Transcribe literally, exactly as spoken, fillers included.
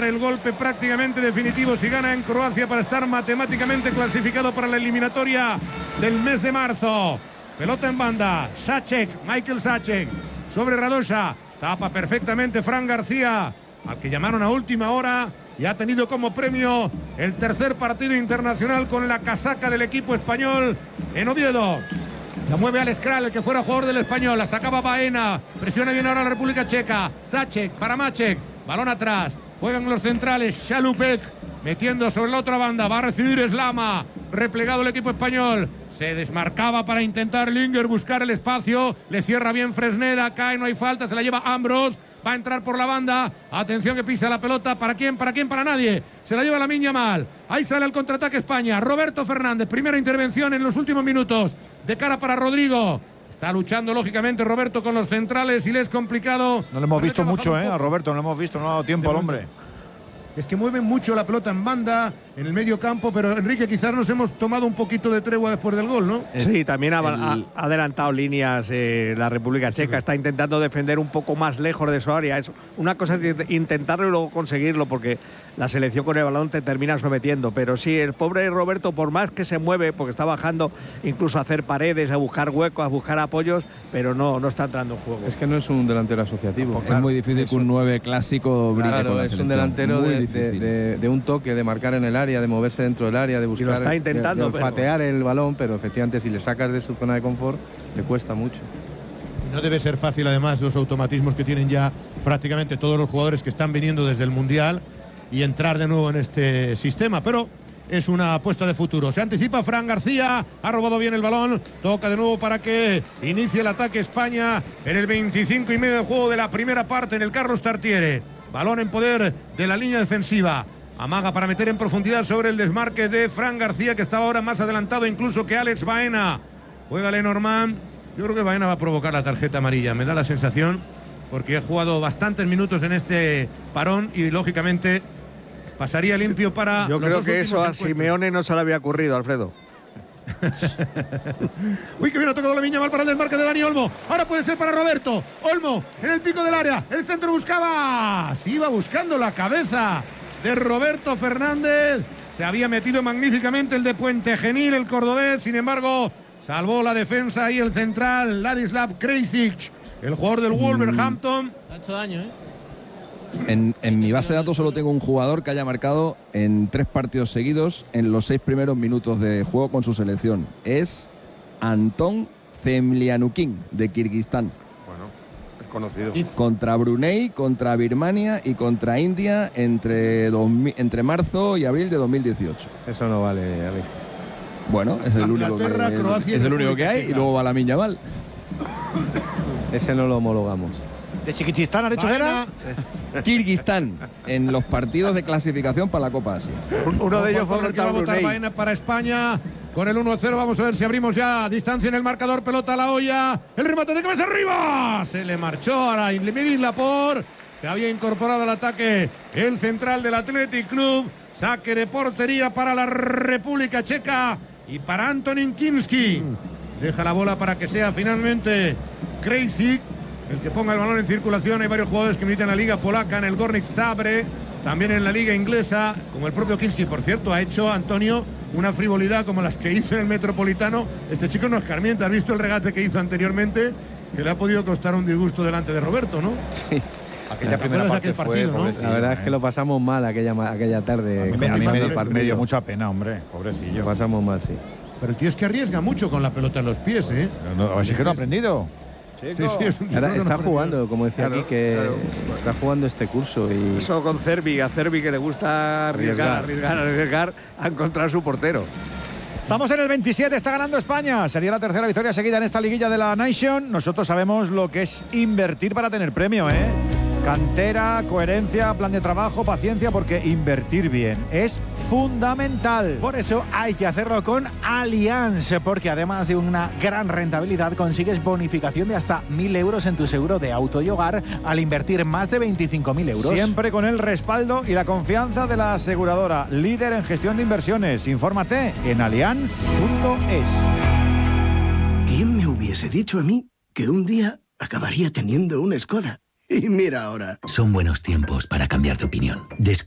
el golpe prácticamente definitivo si gana en Croacia para estar matemáticamente clasificado para la eliminatoria del mes de marzo. Pelota en banda, Sacek, Michael Sacek, sobre Radoša, tapa perfectamente Fran García, al que llamaron a última hora y ha tenido como premio el tercer partido internacional con la casaca del equipo español en Oviedo. La mueve Alex Kral, el que fuera jugador del Español, la sacaba Baena, presiona bien ahora la República Checa, Sacek para Maček, balón atrás, juegan los centrales, Šalupek, metiendo sobre la otra banda, va a recibir Slama, replegado el equipo español, se desmarcaba para intentar Linger buscar el espacio, le cierra bien Fresneda, cae, no hay falta, se la lleva Ambros, va a entrar por la banda, atención que pisa la pelota, ¿para quién? ¿Para quién? Para nadie, se la lleva Lamine Yamal, ahí sale el contraataque España, Roberto Fernández, primera intervención en los últimos minutos, de cara para Rodrigo, está luchando lógicamente Roberto con los centrales y le es complicado. No le hemos visto mucho, eh, a Roberto, no le hemos visto, no ha dado tiempo al hombre. Es que mueven mucho la pelota en banda, en el medio campo, pero Enrique, quizás nos hemos tomado un poquito de tregua después del gol, ¿no? Sí, también ha, el... ha adelantado líneas eh, la República Checa, está intentando defender un poco más lejos de su área. Es una cosa es intentarlo y luego conseguirlo, porque la selección con el balón te termina sometiendo, pero sí, el pobre Roberto, por más que se mueve, porque está bajando incluso a hacer paredes, a buscar huecos, a buscar apoyos, pero no, no está entrando en juego. Es que no es un delantero asociativo. Pues claro, es muy difícil que un nueve clásico brille claro, con la es selección. Un delantero muy de, de, de, de un toque, de marcar en el área, de moverse dentro del área, de buscar, y lo está intentando, de, de olfatear pero... el balón, pero efectivamente si le sacas de su zona de confort le cuesta mucho. No debe ser fácil además los automatismos que tienen ya prácticamente todos los jugadores que están viniendo desde el Mundial y entrar de nuevo en este sistema, pero es una apuesta de futuro. Se anticipa Fran García, ha robado bien el balón, toca de nuevo para que inicie el ataque España en el veinticinco y medio del juego de la primera parte en el Carlos Tartiere. Balón en poder de la línea defensiva. Amaga para meter en profundidad sobre el desmarque de Fran García, que estaba ahora más adelantado incluso que Alex Baena. Juega Lenormand. Yo creo que Baena va a provocar la tarjeta amarilla, me da la sensación, porque he jugado bastantes minutos en este parón y lógicamente pasaría limpio para... Yo los creo dos que eso a encuentros. Simeone no se le había ocurrido, Alfredo. Uy, que bien ha tocado la Viña mal para el desmarque de Dani Olmo. Ahora puede ser para Roberto. Olmo en el pico del área. El centro buscaba. Se iba buscando la cabeza de Roberto Fernández. Se había metido magníficamente el de Puente Genil, el cordobés. Sin embargo, salvó la defensa y el central, Ladislav Krejcic, el jugador del Wolverhampton. Se ha hecho daño, ¿eh? En, en mi base de datos solo tengo un jugador que haya marcado en tres partidos seguidos en los seis primeros minutos de juego con su selección. Es Anton Zemlianukin, de Kirguistán. Bueno, es conocido. Contra Brunei, contra Birmania y contra India entre, dos, entre marzo y abril de dos mil dieciocho. Eso no vale, Alexis. Bueno, es el único que, Croacia, es el único que hay y luego va Lamine Yamal. Ese no lo homologamos. ¿De Chiquichistán ha dicho que era? Kirguistán, en los partidos de clasificación para la Copa Asia. Uno de ellos fue el que va a votar Baena para España. Con el uno a cero vamos a ver si abrimos ya distancia en el marcador. Pelota a la olla. El remate de cabeza arriba. Se le marchó a Emil Laporte, que había incorporado al ataque el central del Athletic Club. Saque de portería para la República Checa y para Antonín Kinski. Deja la bola para que sea finalmente Krejcic el que ponga el balón en circulación. Hay varios jugadores que militan en la liga polaca, en el Górnik Zabrze, también en la liga inglesa, como el propio Kinski. Por cierto, ha hecho Antonio una frivolidad como las que hizo en el Metropolitano. Este chico no escarmienta. ¿Has visto el regate que hizo anteriormente? Que le ha podido costar un disgusto delante de Roberto, ¿no? Sí. Aquella primera parte fue, partido, ¿no? La verdad es que lo pasamos mal aquella, aquella tarde. A mí, a mí me, me dio mucha pena, hombre, pobrecillo. Lo pasamos mal, sí. Pero el tío es que arriesga mucho con la pelota en los pies, ¿eh? No, no, así que no ha aprendido. Sí, sí, es un Ahora está jugando, como decía claro, aquí, que claro. está jugando este curso. Y eso con Cervi, a Cervi que le gusta arriesgar, arriesgar, arriesgar a encontrar su portero. Estamos en el veintisiete, está ganando España. Sería la tercera victoria seguida en esta liguilla de la Nation. Nosotros sabemos lo que es invertir para tener premio, ¿eh? Cantera, coherencia, plan de trabajo, paciencia, porque invertir bien es fundamental. Por eso hay que hacerlo con Allianz, porque además de una gran rentabilidad consigues bonificación de hasta mil euros en tu seguro de auto y hogar al invertir más de veinticinco mil euros. Siempre con el respaldo y la confianza de la aseguradora, líder en gestión de inversiones. Infórmate en allianz punto es. ¿Quién me hubiese dicho a mí que un día acabaría teniendo una Skoda? Y mira ahora. Son buenos tiempos para cambiar de opinión. Descubre